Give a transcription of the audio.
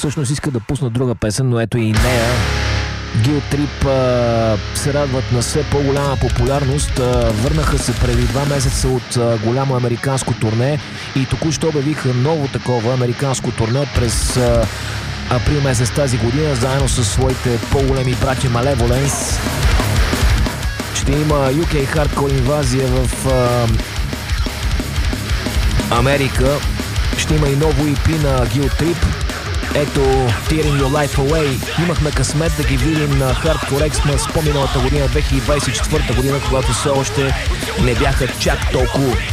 всъщност искат да пуснат друга песен, но ето и нея. Guilt Trip се радват на все по-голяма популярност. Върнаха се преди 2 месеца от голямо американско турне и току-що обявиха ново такова американско турне през април месец тази година, заедно с своите по-големи братя Malevolence. Ще има UK хардкор инвазия в Америка. Ще има и ново EP на Guilt Trip. Ето Tearing Your Life Away. Имахме късмет да ги видим на Hardcore Xmas по миналата година, 2024 година, когато все още не бяха чак толкова